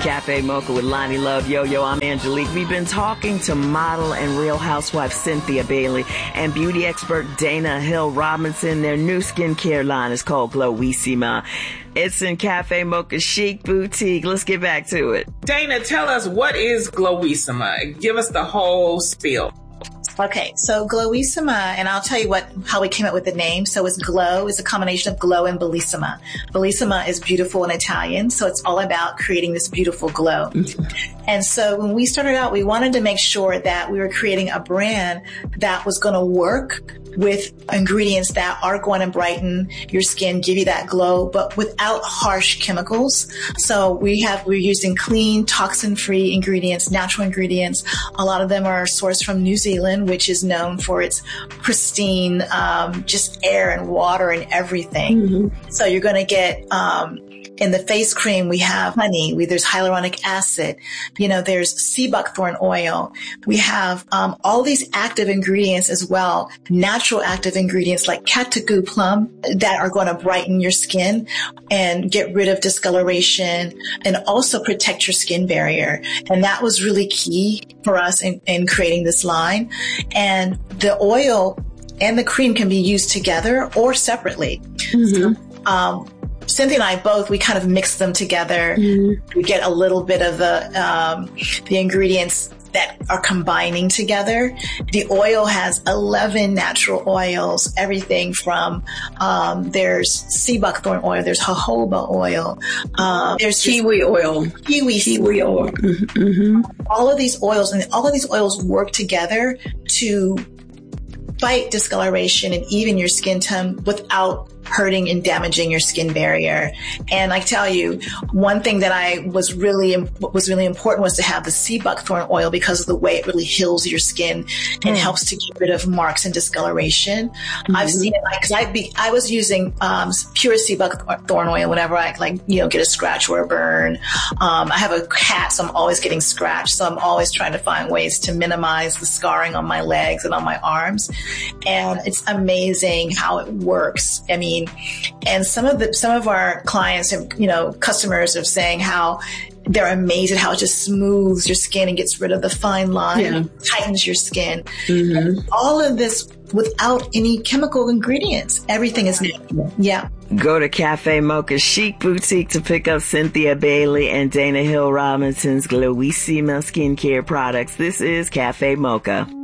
Cafe Mocha with Lonnie Love Yo-Yo. I'm Angelique. We've been talking to model and Real Housewife Cynthia Bailey and beauty expert Dana Hill Robinson. Their new skincare line is called Glowissima. It's in Cafe Mocha Chic Boutique. Let's get back to it. Dana, tell us, what is Glowissima? Give us the whole spiel. Okay, so Glowissima, and I'll tell you how we came up with the name. So it's glow, it's a combination of glow and bellissima. Bellissima is beautiful in Italian, so it's all about creating this beautiful glow. And so when we started out, we wanted to make sure that we were creating a brand that was going to work with ingredients that are going to brighten your skin, give you that glow, but without harsh chemicals. So we're using clean, toxin-free ingredients, natural ingredients. A lot of them are sourced from New Zealand, which is known for its pristine, just air and water and everything. Mm-hmm. So you're going to get, in the face cream, we have honey, there's hyaluronic acid, there's sea buckthorn oil. We have all these active ingredients as well, natural active ingredients like Katagoo plum that are going to brighten your skin and get rid of discoloration and also protect your skin barrier. And that was really key for us in creating this line. And the oil and the cream can be used together or separately. Mm-hmm. Cynthia and I both, we kind of mix them together. Mm-hmm. We get a little bit of the ingredients that are combining together. The oil has 11 natural oils, everything from, there's sea buckthorn oil, there's jojoba oil, there's kiwi oil. Kiwi oil. Mm-hmm. All of these oils work together to fight discoloration and even your skin tone without hurting and damaging your skin barrier. And I tell you, one thing that was really important was to have the sea buckthorn oil because of the way it really heals your skin and helps to get rid of marks and discoloration. Mm-hmm. I've seen it because I was using pure sea buckthorn oil whenever I get a scratch or a burn. I have a cat, so I'm always getting scratched. So I'm always trying to find ways to minimize the scarring on my legs and on my arms. And it's amazing how it works. I mean, and some of our clients have, customers are saying how they're amazed at how it just smooths your skin and gets rid of the fine line, tightens your skin. Mm-hmm. And all of this without any chemical ingredients. Everything is natural. Yeah. Go to Cafe Mocha Chic Boutique to pick up Cynthia Bailey and Dana Hill Robinson's Glowissima skincare products. This is Cafe Mocha.